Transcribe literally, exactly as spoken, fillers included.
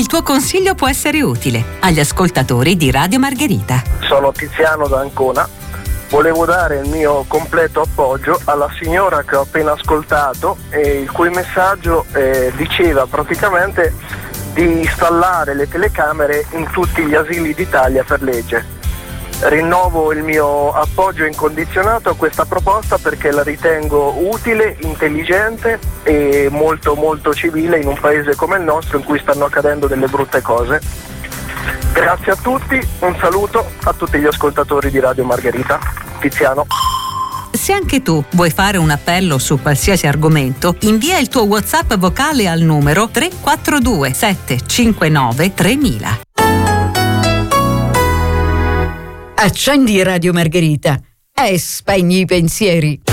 Il tuo consiglio può essere utile agli ascoltatori di Radio Margherita. Sono Tiziano da Ancona. Volevo dare il mio completo appoggio alla signora che ho appena ascoltato e il cui messaggio eh, diceva praticamente di installare le telecamere in tutti gli asili d'Italia per legge. Rinnovo il mio appoggio incondizionato a questa proposta perché la ritengo utile, intelligente e molto molto civile in un paese come il nostro in cui stanno accadendo delle brutte cose. Grazie a tutti, un saluto a tutti gli ascoltatori di Radio Margherita. Tiziano. Se anche tu vuoi fare un appello su qualsiasi argomento, invia il tuo WhatsApp vocale al numero tre quattro due sette cinque nove tremila. Accendi Radio Margherita e spegni i pensieri.